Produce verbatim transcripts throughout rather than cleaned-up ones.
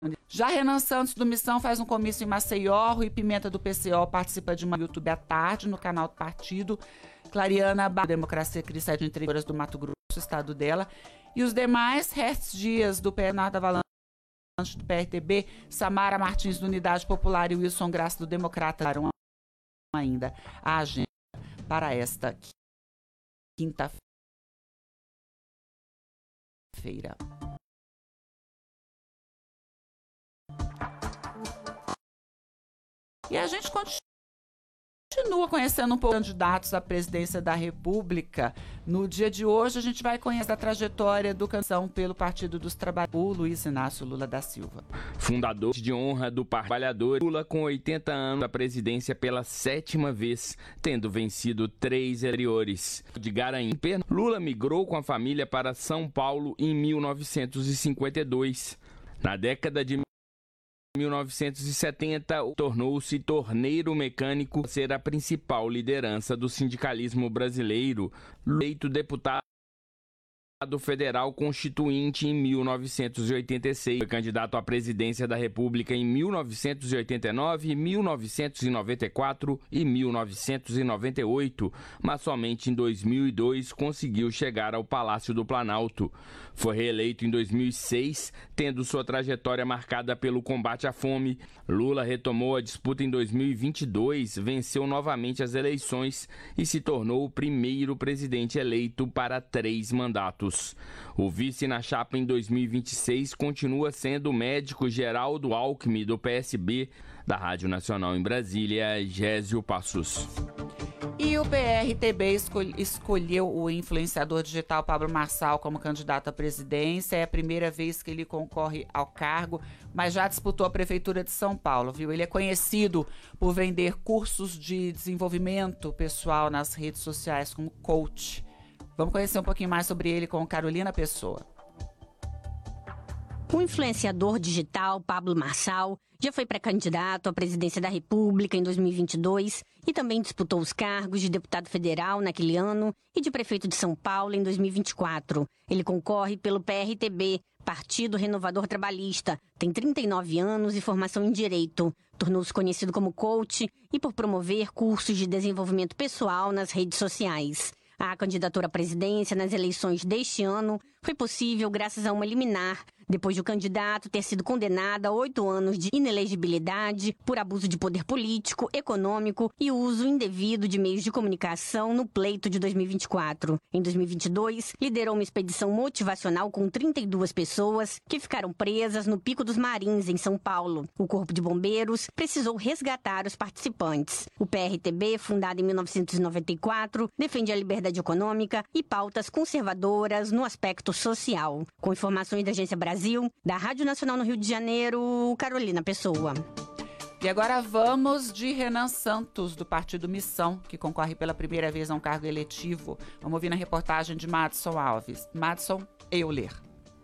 Já Renan Santos, do Missão, faz um comício em Maceió. Rui Pimenta, do P C O, participa de uma YouTube à tarde no canal do partido. Clariana Ba, Democracia Cristã de Interiores do Mato Grosso, estado dela. E os demais, Hertz Dias, do P N A da Avalanche, do P R T B, Samara Martins, do Unidade Popular, e Wilson Graça, do Democrata, daram ainda a agenda para esta quinta-feira. E a gente continua conhecendo um pouco os candidatos à presidência da República. No dia de hoje, a gente vai conhecer a trajetória do canção pelo Partido dos Trabalhadores, o Luiz Inácio Lula da Silva. Fundador de honra do Partido Trabalhador, Lula com oitenta anos da presidência pela sétima vez, tendo vencido três anteriores. De Garanhuns, Lula migrou com a família para São Paulo em mil novecentos e cinquenta e dois. Na década de mil novecentos e setenta, tornou-se torneiro mecânico, ser a principal liderança do sindicalismo brasileiro, eleito deputado federal constituinte em mil novecentos e oitenta e seis. Foi candidato à presidência da República em mil novecentos e oitenta e nove, mil novecentos e noventa e quatro e mil novecentos e noventa e oito, mas somente em dois mil e dois conseguiu chegar ao Palácio do Planalto. Foi reeleito em dois mil e seis, tendo sua trajetória marcada pelo combate à fome. Lula retomou a disputa em dois mil e vinte e dois, venceu novamente as eleições e se tornou o primeiro presidente eleito para três mandatos. O vice na chapa em dois mil e vinte e seis continua sendo o médico Geraldo Alckmin, do P S B, da Rádio Nacional em Brasília, Gésio Passos. E o P R T B escolheu o influenciador digital Pablo Marçal como candidato à presidência. É a primeira vez que ele concorre ao cargo, mas já disputou a Prefeitura de São Paulo, viu? Ele é conhecido por vender cursos de desenvolvimento pessoal nas redes sociais como coach. Vamos conhecer um pouquinho mais sobre ele com Carolina Pessoa. O influenciador digital Pablo Marçal já foi pré-candidato à presidência da República em dois mil e vinte e dois e também disputou os cargos de deputado federal naquele ano e de prefeito de São Paulo em dois mil e vinte e quatro. Ele concorre pelo P R T B, Partido Renovador Trabalhista, tem trinta e nove anos e formação em Direito. Tornou-se conhecido como coach e por promover cursos de desenvolvimento pessoal nas redes sociais. A candidatura à presidência nas eleições deste ano foi possível graças a uma liminar, depois de o candidato ter sido condenado a oito anos de inelegibilidade por abuso de poder político, econômico e uso indevido de meios de comunicação no pleito de dois mil e vinte e quatro. Em dois mil e vinte e dois, liderou uma expedição motivacional com trinta e duas pessoas que ficaram presas no Pico dos Marins, em São Paulo. O Corpo de Bombeiros precisou resgatar os participantes. O P R T B, fundado em mil novecentos e noventa e quatro, defende a liberdade econômica e pautas conservadoras no aspecto social. Com informações da Agência Brasil, da Rádio Nacional no Rio de Janeiro, Carolina Pessoa. E agora vamos de Renan Santos, do Partido Missão, que concorre pela primeira vez a um cargo eletivo. Vamos ouvir na reportagem de Madison Alves. Madison, eu ler.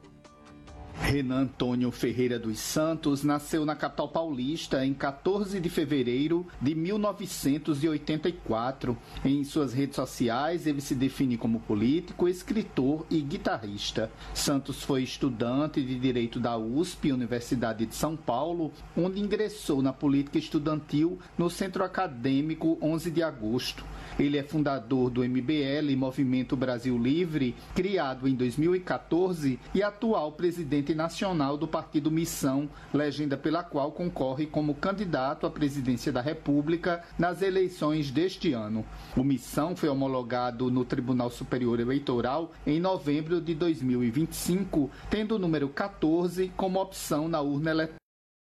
Renan Antônio Ferreira dos Santos nasceu na capital paulista em quatorze de fevereiro de mil novecentos e oitenta e quatro. Em suas redes sociais, ele se define como político, escritor e guitarrista. Santos foi estudante de Direito da U S P, Universidade de São Paulo, onde ingressou na política estudantil no Centro Acadêmico onze de agosto. Ele é fundador do M B L, Movimento Brasil Livre, criado em dois mil e quatorze, e atual presidente nacional do Partido Missão, legenda pela qual concorre como candidato à presidência da República nas eleições deste ano. O Missão foi homologado no Tribunal Superior Eleitoral em novembro de dois mil e vinte e cinco, tendo o número quatorze como opção na urna eletrônica.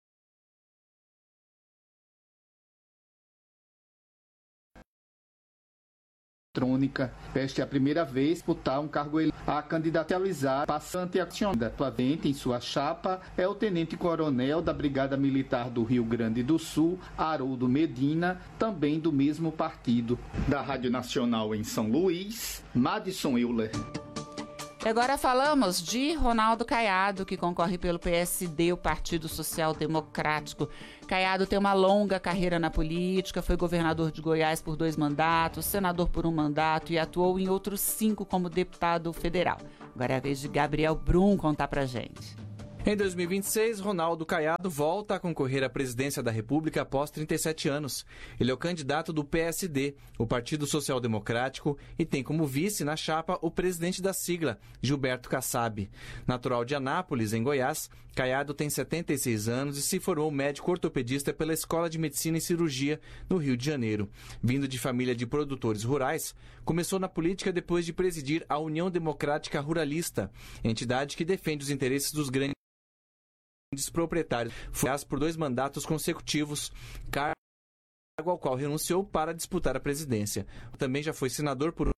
eletrônica. Esta é a primeira vez que disputar um cargo a candidatalizar passante acionada. Atualmente, em sua chapa, é o tenente-coronel da Brigada Militar do Rio Grande do Sul, Haroldo Medina, também do mesmo partido. Da Rádio Nacional em São Luís, Madison Euler. Agora falamos de Ronaldo Caiado, que concorre pelo P S D, o Partido Social Democrático. Caiado tem uma longa carreira na política, foi governador de Goiás por dois mandatos, senador por um mandato e atuou em outros cinco como deputado federal. Agora é a vez de Gabriel Brum contar pra gente. Em dois mil e vinte e seis, Ronaldo Caiado volta a concorrer à presidência da República após trinta e sete anos. Ele é o candidato do P S D, o Partido Social Democrático, e tem como vice na chapa o presidente da sigla, Gilberto Kassab. Natural de Anápolis, em Goiás, Caiado tem setenta e seis anos e se formou médico ortopedista pela Escola de Medicina e Cirurgia, no Rio de Janeiro. Vindo de família de produtores rurais, começou na política depois de presidir a União Democrática Ruralista, entidade que defende os interesses dos grandes proprietários. Foi por dois mandatos consecutivos, cargo ao qual renunciou para disputar a presidência. Também já foi senador por